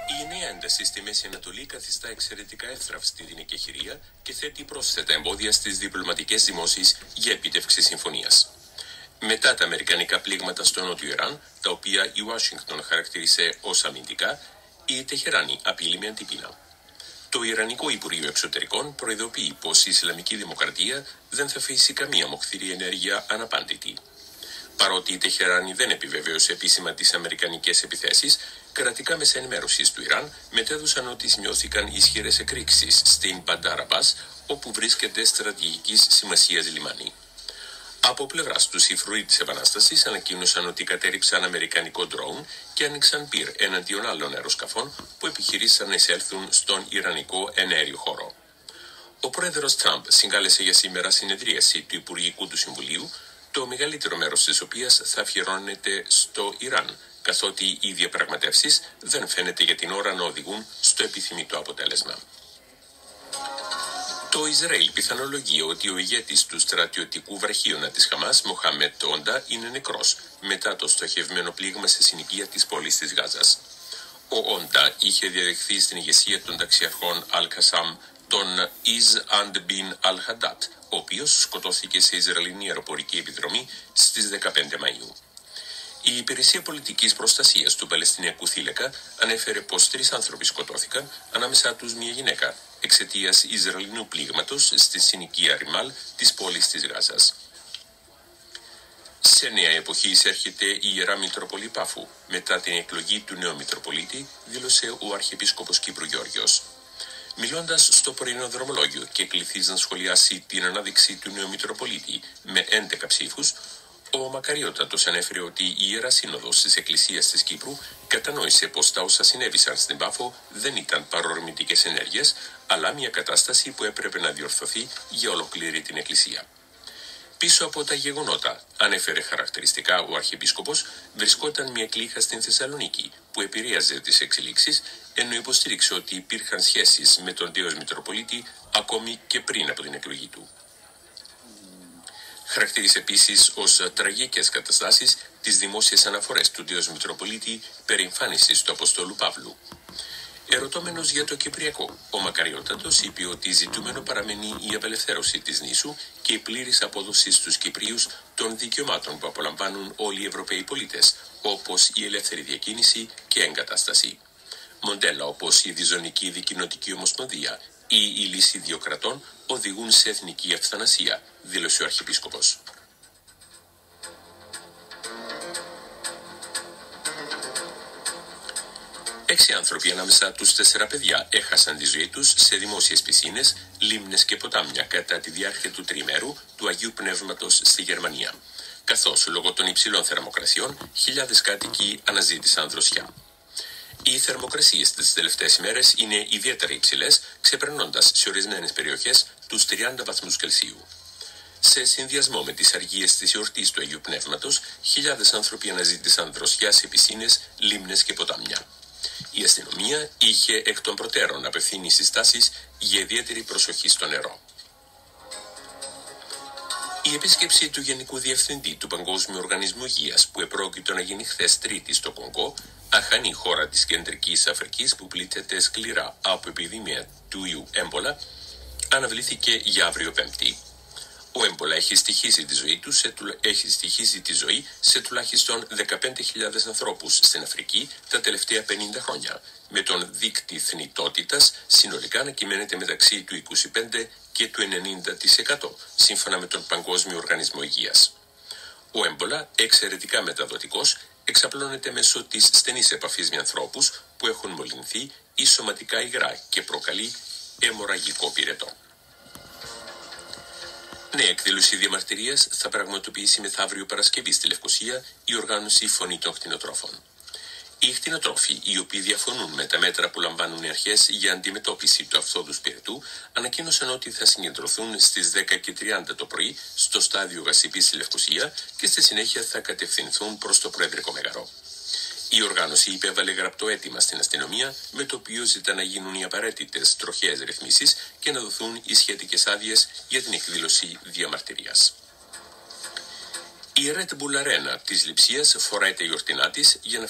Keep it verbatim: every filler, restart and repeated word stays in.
Η νέα ένταση στη Μέση Ανατολή καθιστά εξαιρετικά εύθραυστη την εκεχηρία και θέτει πρόσθετα εμπόδια στις διπλωματικές δημόσεις για επίτευξη συμφωνίας. Μετά τα αμερικανικά πλήγματα στο νότιο Ιράν, τα οποία η Ουάσιγκτον χαρακτήρισε ως αμυντικά, η Τεχεράνη απειλεί με αντίπεινα. Το Ιρανικό Υπουργείο Εξωτερικών προειδοποιεί πως η Ισλαμική Δημοκρατία δεν θα αφήσει καμία μοχθηρή ενέργεια αναπάντητη. Παρότι η Τεχεράνη δεν επιβεβαίωσε επίσημα τις αμερικανικές επιθέσεις, κρατικά μέσα ενημέρωσης του Ιράν μετέδωσαν ότι σημειώθηκαν ισχυρές εκρήξεις στην Μπαντάρ Αμπάς, όπου βρίσκεται στρατηγικής σημασίας λιμάνι. Από πλευράς του, οι φρουροί της Επανάστασης ανακοίνωσαν ότι κατέριψαν αμερικανικό ντρόουν και άνοιξαν πυρ εναντίον άλλων αεροσκαφών που επιχειρήσαν να εισέλθουν στον Ιρανικό εναέριο χώρο. Ο πρόεδρος Τραμπ συγκάλεσε για σήμερα συνεδρίαση του Υπουργικού του Συμβουλίου, το μεγαλύτερο μέρος της οποίας θα αφιερώνεται στο Ιράν, καθότι οι διαπραγματεύσεις δεν φαίνεται για την ώρα να οδηγούν στο επιθυμητό αποτέλεσμα. Το Ισραήλ πιθανολογεί ότι ο ηγέτης του στρατιωτικού βραχίωνα της Χαμάς, Μοχάμετ Όντα, είναι νεκρός μετά το στοχευμένο πλήγμα σε συνοικία της πόλης της Γάζας. Ο Όντα είχε διαδεχθεί στην ηγεσία των ταξιαρχών Αλ-Κασάμ τον Ιζ Αντ Μπιν Αλ-Χαντάτ, ο οποίος σκοτώθηκε σε Ισραηλινή αεροπορική επιδρομή στις δεκαπέντε Μαΐου. Η Υπηρεσία Πολιτικής Προστασίας του Παλαιστινιακού Θύλακα ανέφερε πως τρεις άνθρωποι σκοτώθηκαν, ανάμεσά τους μια γυναίκα, εξαιτίας Ισραηλινού πλήγματος στη συνοικία Ριμάλ της πόλης της Γάζας. Σε νέα εποχή εισέρχεται η Ιερά Μητροπολή Πάφου, μετά την εκλογή του νέου Μητροπολίτη, δήλωσε ο Αρχιεπίσκοπος Κύπρου Γεώργιος. Μιλώντας στο πρωινό δρομολόγιο και κληθείς να σχολιάσει την ανάδειξη του νέου Μητροπολίτη με έντεκα ψήφους, ο Μακαριότατος ανέφερε ότι η Ιερά Σύνοδος της Εκκλησίας της Κύπρου κατανόησε πως τα όσα συνέβησαν στην Πάφο δεν ήταν παρορμητικές ενέργειες, αλλά μια κατάσταση που έπρεπε να διορθωθεί για ολόκληρη την Εκκλησία. Πίσω από τα γεγονότα, ανέφερε χαρακτηριστικά ο Αρχιεπίσκοπος, βρισκόταν μια κλίχα στην Θεσσαλονίκη που επηρέαζε τις εξελίξεις, ενώ υποστήριξε ότι υπήρχαν σχέσεις με τον τέος Μητροπολίτη ακόμη και πριν από την εκλογή του. Χαρακτήρισε επίσης ως τραγικές καταστάσεις τις δημόσιες αναφορές του τέος Μητροπολίτη περί εμφάνισης του Αποστόλου Παύλου. Ερωτώμενος για το Κυπριακό, ο Μακαριότατος είπε ότι ζητούμενο παραμένει η απελευθέρωση της νήσου και η πλήρης απόδοση στους Κυπρίους των δικαιωμάτων που απολαμβάνουν όλοι οι Ευρωπαίοι πολίτες, όπως η ελεύθερη διακίνηση και εγκατάσταση. Μοντέλα όπως η διζωνική δικοινοτική ομοσπονδία ή η λύση δύο κρατών οδηγούν σε εθνική ευθανασία, δήλωσε ο Αρχιεπίσκοπος. Έξι άνθρωποι ανάμεσα τους τέσσερα παιδιά έχασαν τη ζωή τους σε δημόσιες πισίνες, λίμνες και ποτάμια κατά τη διάρκεια του τριημέρου του Αγίου Πνεύματος στη Γερμανία. Καθώς λόγω των υψηλών θερμοκρασιών χιλιάδες κάτοικοι αναζήτησαν δροσιά. Οι θερμοκρασίες τις τελευταίες ημέρες είναι ιδιαίτερα υψηλές, ξεπερνώντας σε ορισμένες περιοχές τους τριάντα βαθμούς Κελσίου. Σε συνδυασμό με τις αργίες της εορτής του Αγίου Πνεύματος, χιλιάδες άνθρωποι αναζήτησαν δροσιά σε πισίνες, λίμνες και ποτάμια. Η αστυνομία είχε εκ των προτέρων απευθύνει συστάσεις για ιδιαίτερη προσοχή στο νερό. Η επίσκεψη του Γενικού Διευθυντή του Παγκόσμιου Οργανισμού Υγείας, που επρόκειτο να γίνει χθες Τρίτη στο Κονγκό, αχανή χώρα της Κεντρικής Αφρικής που πλήττεται σκληρά από επιδημία του ιού έμπολα, αναβλήθηκε για αύριο Πέμπτη. Ο έμπολα έχει στοιχήσει τη ζωή, του σε, έχει στοιχήσει τη ζωή σε τουλάχιστον δεκαπέντε χιλιάδες ανθρώπους στην Αφρική τα τελευταία πενήντα χρόνια, με τον δείκτη θνητότητας συνολικά να κυμαίνεται μεταξύ του είκοσι πέντε και του ενενήντα τοις εκατό, σύμφωνα με τον Παγκόσμιο Οργανισμό Υγείας. Ο έμπολα, εξαιρετικά μεταδοτικός, εξαπλώνεται μέσω της στενής επαφής με ανθρώπους που έχουν μολυνθεί ή σωματικά υγρά και προκαλεί αιμορραγικό πυρετό. Νέα εκδήλωση διαμαρτυρίας θα πραγματοποιήσει μεθαύριο Παρασκευή στη Λευκοσία η οργάνωση Φωνή των Κτηνοτρόφων. Οι κτηνοτρόφοι, οι οποίοι διαφωνούν με τα μέτρα που λαμβάνουν οι αρχές για αντιμετώπιση του αυθόδους πυρετού, ανακοίνωσαν ότι θα συγκεντρωθούν στις δέκα και τριάντα το πρωί στο στάδιο Γασιπής στη Λευκοσία και στη συνέχεια θα κατευθυνθούν προς το Προεδρικό Μέγαρο. Η οργάνωση υπέβαλε γραπτό αίτημα στην αστυνομία, με το οποίο ζητά να γίνουν οι απαραίτητες τροχαίες ρυθμίσεις και να δοθούν οι σχετικές άδειες για την εκδήλωση διαμαρτυρίας. Η Red Bull Arena της Λειψίας φοράει τα γιορτινά της για να